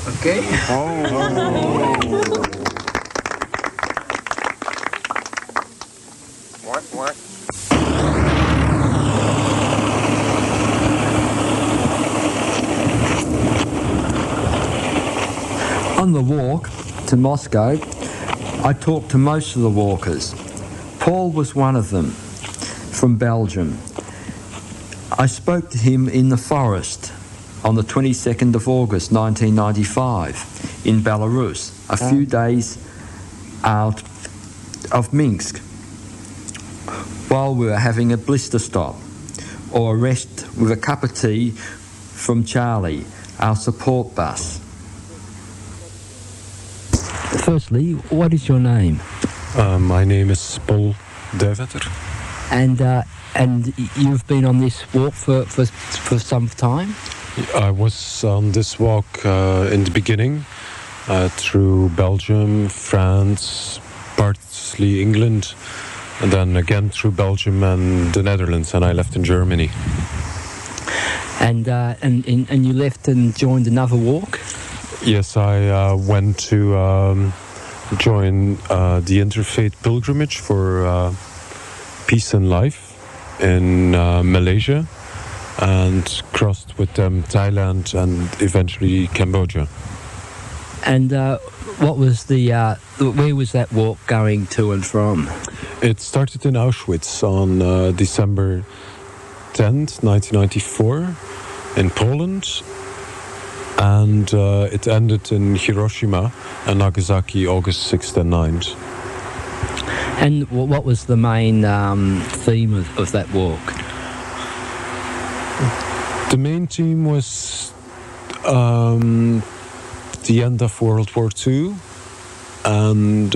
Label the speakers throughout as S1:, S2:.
S1: Okay?
S2: What?
S3: On the walk to Moscow, I talked to most of the walkers. Paul was one of them, from Belgium. I spoke to him in the forest on the 22nd of August 1995 in Belarus, a few days out of Minsk, while we were having a blister stop or a rest with a cup of tea from Charlie, our support bus. Firstly, what is your name?
S4: My name is Paul Duivetter.
S3: And you've been on this walk for some time?
S4: I was on this walk in the beginning through Belgium, France, partly England, and then again through Belgium and the Netherlands, and I left in Germany.
S3: And you left and joined another walk?
S4: Yes, I went to join the Interfaith Pilgrimage for Peace and Life in Malaysia, and crossed with them Thailand and eventually Cambodia.
S3: And what was where was that walk going to and from?
S4: It started in Auschwitz on December 10th, 1994 in Poland, and it ended in Hiroshima and Nagasaki August 6th and 9th.
S3: And what was the main theme of that walk?
S4: The main theme was the end of World War II and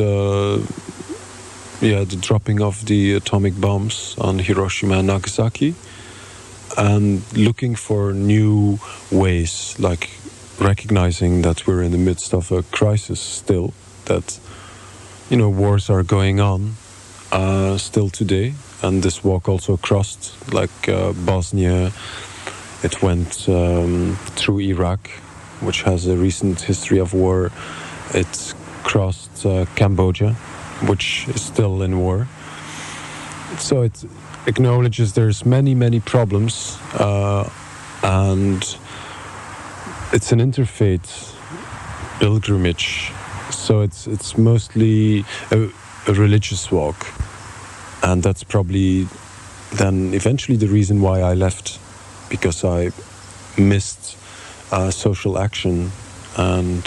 S4: the dropping of the atomic bombs on Hiroshima and Nagasaki, and looking for new ways, like recognizing that we're in the midst of a crisis still, that wars are going on still today, and this walk also crossed Bosnia. It went through Iraq, which has a recent history of war. It crossed Cambodia, which is still in war. So it acknowledges there's many problems, and it's an interfaith pilgrimage. So it's mostly a religious walk, and that's probably then eventually the reason why I left, because I missed social action, and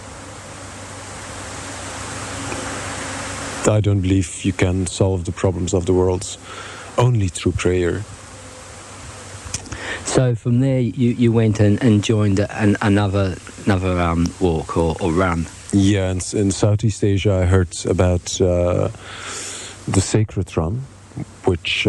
S4: I don't believe you can solve the problems of the world only through prayer.
S3: So from there you went and joined another walk or run.
S4: Yeah, and in Southeast Asia I heard about the Sacred Run, which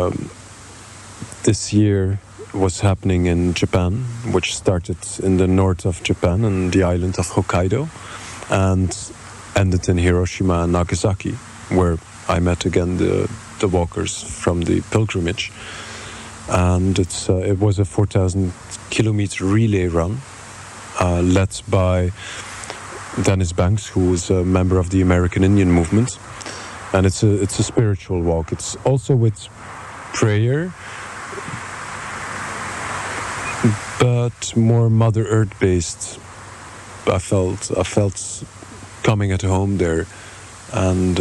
S4: this year was happening in Japan, which started in the north of Japan and the island of Hokkaido, and ended in Hiroshima and Nagasaki, where I met again the walkers from the pilgrimage. And it was a 4,000 kilometer relay run led by Dennis Banks, who is a member of the American Indian movement, and it's a spiritual walk. It's also with prayer, but more Mother Earth based. I felt coming at home there, and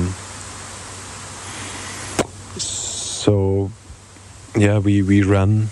S4: so yeah, we ran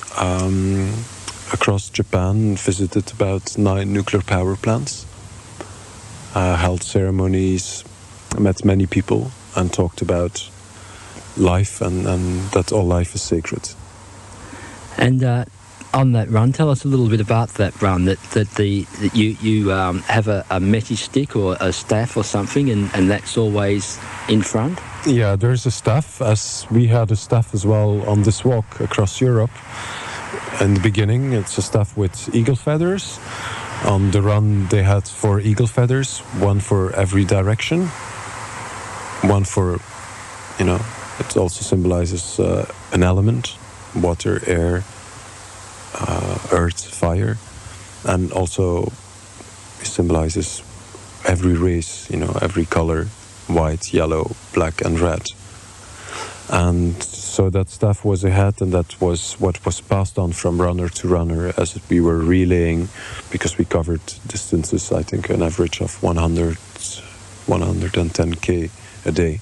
S4: across Japan, visited about 9 nuclear power plants, held ceremonies, met many people, and talked about life and that all life is sacred.
S3: And on that run, tell us a little bit about that run. That you have a message stick or a staff or something, and that's always in front.
S4: Yeah, there's a staff, as we had a staff as well on this walk across Europe. In the beginning, it's a staff with eagle feathers. On the run, they had 4 eagle feathers, one for every direction. One for, it also symbolizes an element: water, air, earth, fire, and also symbolizes every race, every color, white, yellow, black and red. And so that staff was ahead, and that was what was passed on from runner to runner as we were relaying, because we covered distances, I think an average of 110k a day.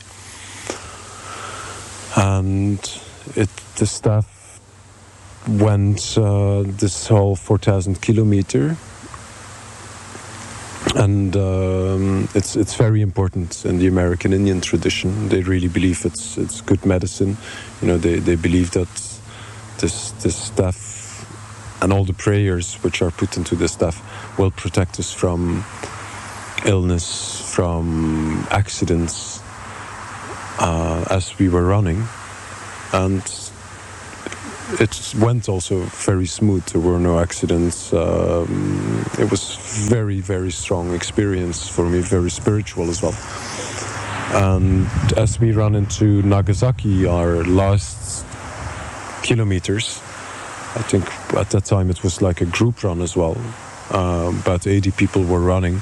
S4: And the staff went this whole 4,000 kilometer, and it's very important in the American Indian tradition. They really believe it's good medicine. They believe that this staff and all the prayers which are put into the staff will protect us from illness, from accidents, as we were running. And it went also very smooth. There were no accidents. It was very, very strong experience for me, very spiritual as well. And as we run into Nagasaki, our last kilometers, I think at that time it was like a group run as well. About 80 people were running.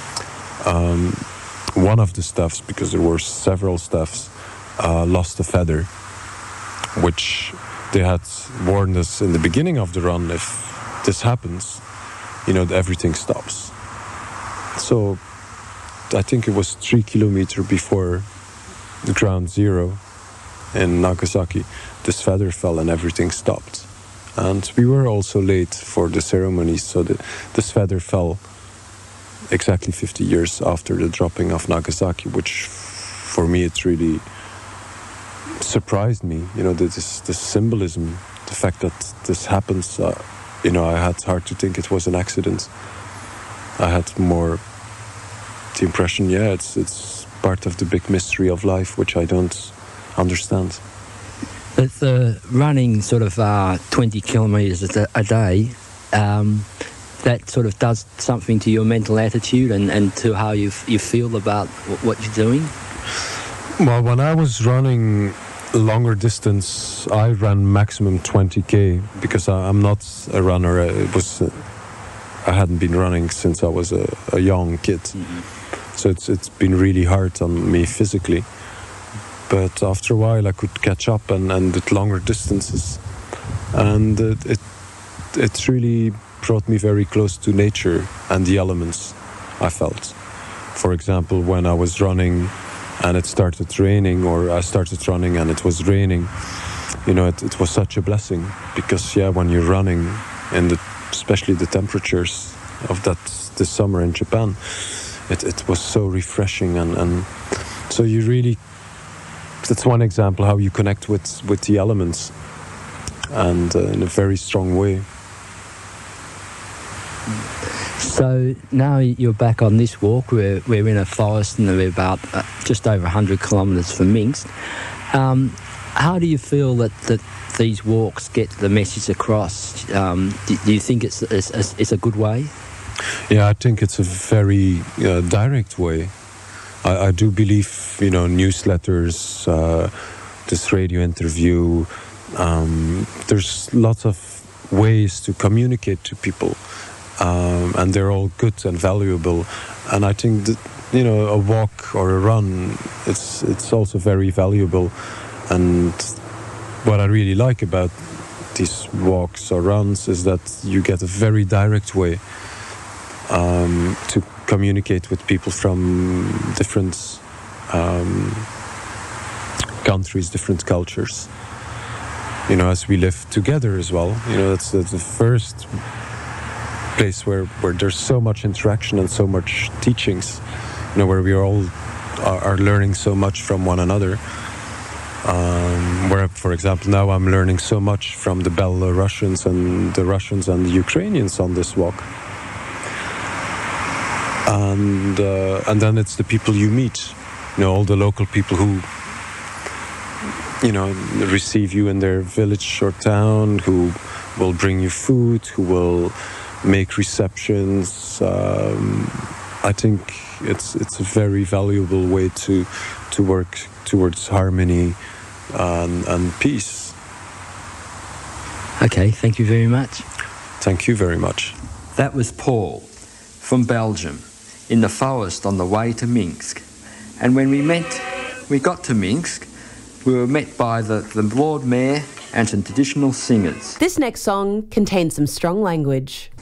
S4: One of the staffs, because there were several staffs, lost a feather, which they had warned us in the beginning of the run. If this happens, everything stops. So I think it was 3 kilometers before the ground zero in Nagasaki, this feather fell and everything stopped. And we were also late for the ceremony, so this feather fell exactly 50 years after the dropping of Nagasaki, which for me it really surprised me, this symbolism, the fact that this happens. I had hard to think it was an accident. I had more the impression, it's part of the big mystery of life, which I don't understand.
S3: The running sort of 20 kilometres a day, that sort of does something to your mental attitude and to how you feel about what you're doing?
S4: Well, when I was running longer distance, I ran maximum 20k, because I'm not a runner. I hadn't been running since I was a young kid. Mm-hmm. So it's been really hard on me physically. But after a while I could catch up and did longer distances. And it really brought me very close to nature and the elements, I felt. For example, when I was running and it started raining, or I started running and it was raining, it was such a blessing, because when you're running in especially the temperatures of this summer in Japan, it was so refreshing, and so you really, that's one example how you connect with the elements, and in a very strong way.
S3: So now you're back on this walk. We're in a forest, and we're about just over 100 kilometres from Minsk. How do you feel that these walks get the message across? Do you think it's a good way?
S4: Yeah, I think it's a very direct way. I do believe, newsletters, this radio interview, there's lots of ways to communicate to people. And they're all good and valuable, and I think that a walk or a run, it's also very valuable. And what I really like about these walks or runs is that you get a very direct way to communicate with people from different countries, different cultures. As we live together as well. That's the first place where there's so much interaction and so much teachings, where we all are learning so much from one another. Where, for example, now I'm learning so much from the Belarusians and the Russians and the Ukrainians on this walk. And then it's the people you meet, all the local people who, receive you in their village or town, who will bring you food, who will make receptions. I think it's a very valuable way to work towards harmony and peace.
S3: Okay, thank you very much.
S4: Thank you very much.
S3: That was Paul from Belgium in the forest on the way to Minsk. And when we got to Minsk, we were met by the Lord Mayor and some traditional singers.
S1: This next song contains some strong language.